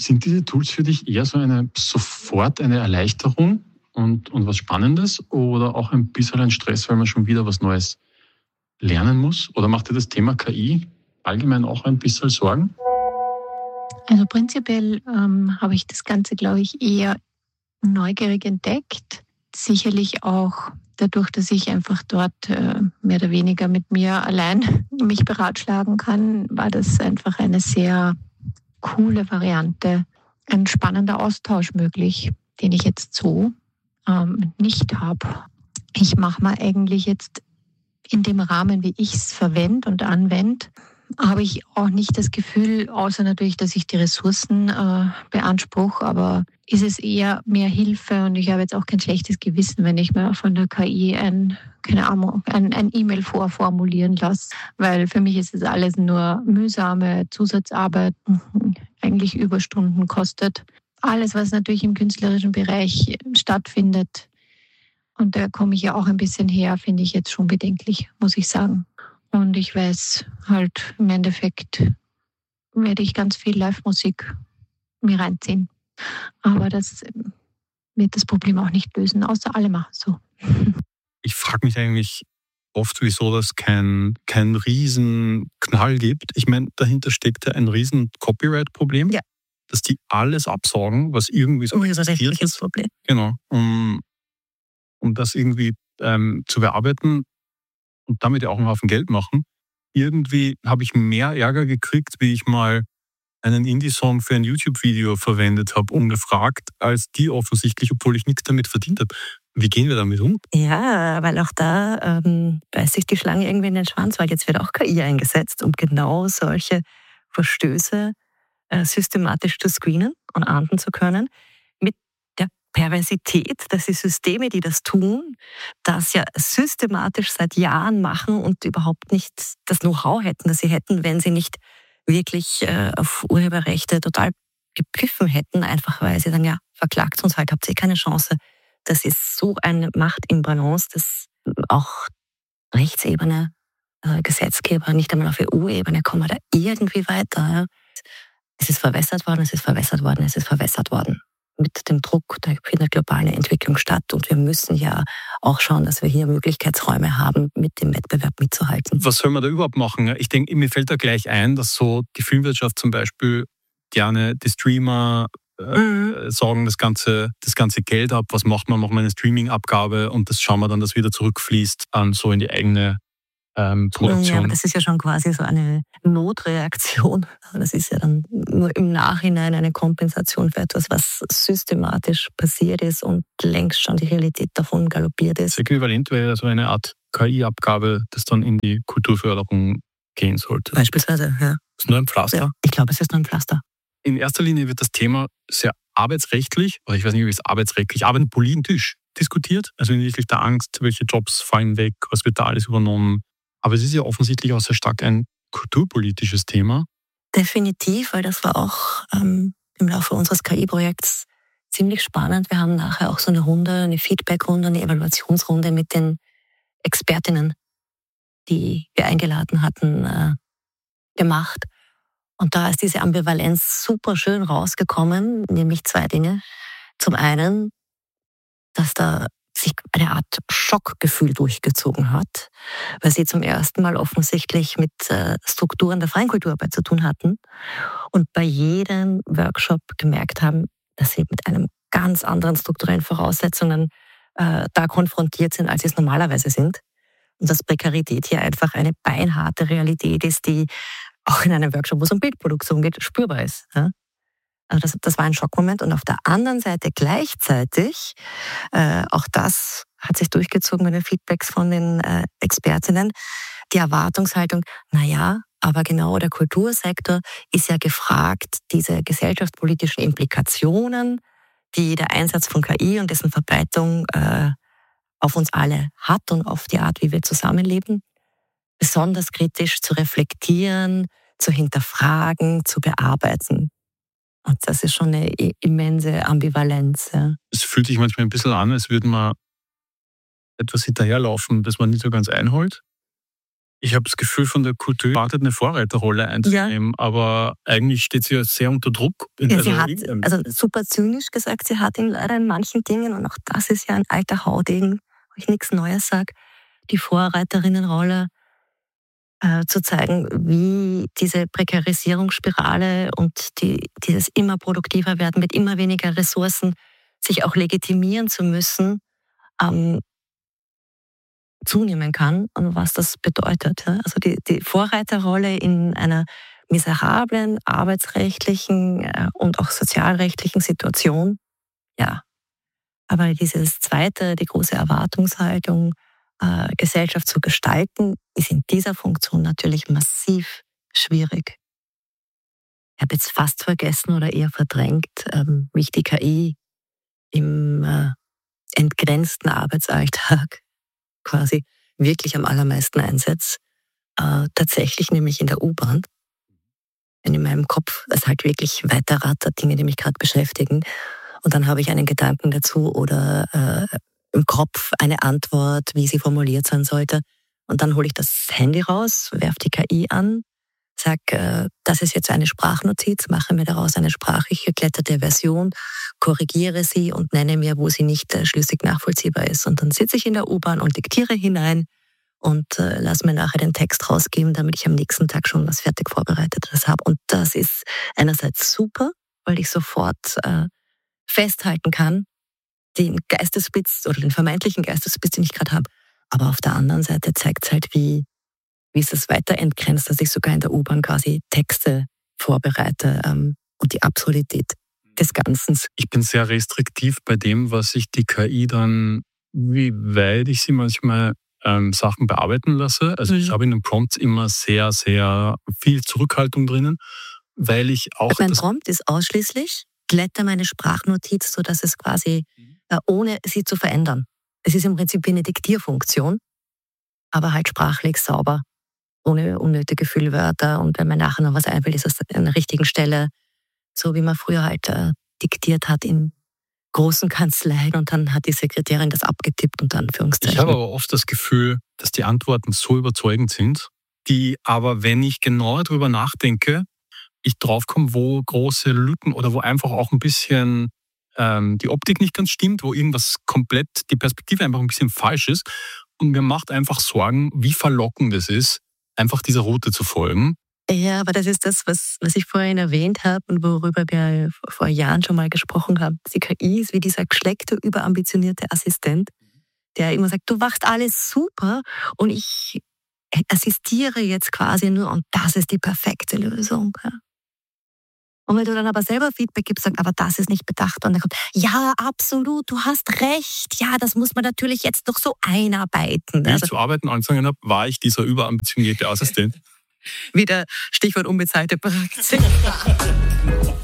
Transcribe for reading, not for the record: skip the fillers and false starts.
Sind diese Tools für dich eher so sofort eine Erleichterung und was Spannendes oder auch ein bisschen ein Stress, weil man schon wieder was Neues lernen muss? Oder macht dir das Thema KI allgemein auch ein bisschen Sorgen? Also prinzipiell habe ich das Ganze, glaube ich, eher neugierig entdeckt. Sicherlich auch dadurch, dass ich einfach dort mehr oder weniger mit mir allein mich beratschlagen kann, war das einfach eine sehr coole Variante. Ein spannender Austausch möglich, den ich jetzt so nicht habe. Ich mache mal eigentlich jetzt in dem Rahmen, wie ich es verwende und anwende, habe ich auch nicht das Gefühl, außer natürlich, dass ich die Ressourcen beanspruche, aber ist es eher mehr Hilfe und ich habe jetzt auch kein schlechtes Gewissen, wenn ich mir von der KI ein E-Mail vorformulieren lasse, weil für mich ist es alles nur mühsame Zusatzarbeit, eigentlich Überstunden kostet. Alles, was natürlich im künstlerischen Bereich stattfindet, und da komme ich ja auch ein bisschen her, finde ich jetzt schon bedenklich, muss ich sagen. Und ich weiß halt, im Endeffekt werde ich ganz viel Live-Musik mir reinziehen. Aber das wird das Problem auch nicht lösen, außer alle machen so. Ich frage mich eigentlich oft, wieso das kein riesen Knall gibt. Ich meine, dahinter steckt ja ein riesen Copyright-Problem, dass die alles absaugen, was irgendwie so das ist ein rechtliches Problem. Genau, um das irgendwie zu bearbeiten und damit ja auch einen Haufen Geld machen. Irgendwie habe ich mehr Ärger gekriegt, wie ich mal einen Indie-Song für ein YouTube-Video verwendet habe, ungefragt, als die offensichtlich, obwohl ich nichts damit verdient habe. Wie gehen wir damit um? Ja, weil auch da beißt sich die Schlange irgendwie in den Schwanz, weil jetzt wird auch KI eingesetzt, um genau solche Verstöße systematisch zu screenen und ahnden zu können. Mit der Perversität, dass die Systeme, die das tun, das ja systematisch seit Jahren machen und überhaupt nicht das Know-how hätten, das sie hätten, wenn sie nicht wirklich auf Urheberrechte total gepfiffen hätten, einfach weil sie dann verklagt uns halt, habt ihr keine Chance. Das ist so eine Machtimbalance, dass auch Rechtsebene, Gesetzgeber, nicht einmal auf EU-Ebene kommen wir da irgendwie weiter. Ja. Es ist verwässert worden, es ist verwässert worden, es ist verwässert worden. Mit dem Druck, da findet globale Entwicklung statt und wir müssen ja auch schauen, dass wir hier Möglichkeitsräume haben, mit dem Wettbewerb mitzuhalten. Was soll man da überhaupt machen? Ich denke, mir fällt da gleich ein, dass so die Filmwirtschaft zum Beispiel gerne die Streamer saugen das ganze Geld ab. Was macht man? Macht man eine Streaming-Abgabe und das schauen wir dann, dass wieder zurückfließt an so in die eigene Produktion. Ja, aber das ist ja schon quasi so eine Notreaktion. Das ist ja dann nur im Nachhinein eine Kompensation für etwas, was systematisch passiert ist und längst schon die Realität davon galoppiert ist. Das Äquivalent wäre so eine Art KI-Abgabe, das dann in die Kulturförderung gehen sollte. Beispielsweise, ja. Das ist nur ein Pflaster. Ja, ich glaube, es ist nur ein Pflaster. In erster Linie wird das Thema sehr arbeitsrechtlich, oder ich weiß nicht, wie es arbeitsrechtlich, aber politisch diskutiert. Also hinsichtlich der Angst, welche Jobs fallen weg, was wird da alles übernommen. Aber es ist ja offensichtlich auch sehr stark ein kulturpolitisches Thema. Definitiv, weil das war auch im Laufe unseres KI-Projekts ziemlich spannend. Wir haben nachher auch so eine Runde, eine Feedback-Runde, eine Evaluationsrunde mit den Expertinnen, die wir eingeladen hatten, gemacht. Und da ist diese Ambivalenz super schön rausgekommen, nämlich zwei Dinge. Zum einen, dass da sich eine Art Schockgefühl durchgezogen hat, weil sie zum ersten Mal offensichtlich mit Strukturen der freien Kulturarbeit zu tun hatten und bei jedem Workshop gemerkt haben, dass sie mit einem ganz anderen strukturellen Voraussetzungen da konfrontiert sind, als sie es normalerweise sind. Und dass Prekarität hier einfach eine beinharte Realität ist, die auch in einem Workshop, wo es um Bildproduktion geht, spürbar ist. Ja? Also das war ein Schockmoment. Und auf der anderen Seite gleichzeitig, auch das hat sich durchgezogen mit den Feedbacks von den Expertinnen, die Erwartungshaltung, aber genau der Kultursektor ist ja gefragt, diese gesellschaftspolitischen Implikationen, die der Einsatz von KI und dessen Verbreitung auf uns alle hat und auf die Art, wie wir zusammenleben, besonders kritisch zu reflektieren, zu hinterfragen, zu bearbeiten. Und das ist schon eine immense Ambivalenz. Ja. Es fühlt sich manchmal ein bisschen an, als würde man etwas hinterherlaufen, das man nicht so ganz einholt. Ich habe das Gefühl, von der Kultur wartet eine Vorreiterrolle einzunehmen, aber eigentlich steht sie ja sehr unter Druck. Ja, sie hat, also super zynisch gesagt, sie hat ihn leider in manchen Dingen, und auch das ist ja ein alter Haudegen, wo ich nichts Neues sage, die Vorreiterinnenrolle zu zeigen, wie diese Prekarisierungsspirale und dieses immer produktiver werden mit immer weniger Ressourcen, sich auch legitimieren zu müssen, zunehmen kann und was das bedeutet. Ja? Also die Vorreiterrolle in einer miserablen arbeitsrechtlichen und auch sozialrechtlichen Situation, ja. Aber dieses Zweite, die große Erwartungshaltung, Gesellschaft zu gestalten, ist in dieser Funktion natürlich massiv schwierig. Ich habe jetzt fast vergessen oder eher verdrängt, wie ich die KI im entgrenzten Arbeitsalltag quasi wirklich am allermeisten einsetze. Tatsächlich nämlich in der U-Bahn. Wenn in meinem Kopf es halt wirklich weiterrattert, Dinge, die mich gerade beschäftigen. Und dann habe ich einen Gedanken dazu oder im Kopf eine Antwort, wie sie formuliert sein sollte. Und dann hole ich das Handy raus, werfe die KI an, sage, das ist jetzt eine Sprachnotiz, mache mir daraus eine sprachlich geglättete Version, korrigiere sie und nenne mir, wo sie nicht schlüssig nachvollziehbar ist. Und dann sitze ich in der U-Bahn und diktiere hinein und lasse mir nachher den Text rausgeben, damit ich am nächsten Tag schon was fertig Vorbereitetes habe. Und das ist einerseits super, weil ich sofort festhalten kann, den Geistesblitz oder den vermeintlichen Geistesblitz, den ich gerade habe. Aber auf der anderen Seite zeigt es halt, wie es das weiter entgrenzt, dass ich sogar in der U-Bahn quasi Texte vorbereite und die Absurdität des Ganzen. Ich bin sehr restriktiv bei dem, was ich die KI dann, wie weit ich sie manchmal Sachen bearbeiten lasse. Also ich habe in den Prompts immer sehr, sehr viel Zurückhaltung drinnen, weil ich auch... Mein Prompt ist ausschließlich, glätte meine Sprachnotiz, sodass es quasi, ohne sie zu verändern. Es ist im Prinzip wie eine Diktierfunktion, aber halt sprachlich sauber, ohne unnötige Füllwörter. Und wenn mir nachher noch was einfällt, ist es an der richtigen Stelle, so wie man früher halt diktiert hat in großen Kanzleien und dann hat die Sekretärin das abgetippt und dann Anführungszeichen. Ich habe aber oft das Gefühl, dass die Antworten so überzeugend sind, die aber, wenn ich genauer drüber nachdenke, ich draufkomme, wo große Lücken oder wo einfach auch ein bisschen die Optik nicht ganz stimmt, wo irgendwas komplett, die Perspektive einfach ein bisschen falsch ist. Und mir macht einfach Sorgen, wie verlockend es ist, einfach dieser Route zu folgen. Ja, aber das ist das, was ich vorhin erwähnt habe und worüber wir vor Jahren schon mal gesprochen haben. Die KI ist wie dieser geschleckte, überambitionierte Assistent, der immer sagt, du machst alles super und ich assistiere jetzt quasi nur und das ist die perfekte Lösung. Ja. Und wenn du dann aber selber Feedback gibst, sagst, aber das ist nicht bedacht. Und dann kommt, ja, absolut, du hast recht. Ja, das muss man natürlich jetzt noch so einarbeiten. Wie ich zu arbeiten angefangen habe, war ich dieser überambitionierte Assistent. Wieder Stichwort unbezahlte Praktik.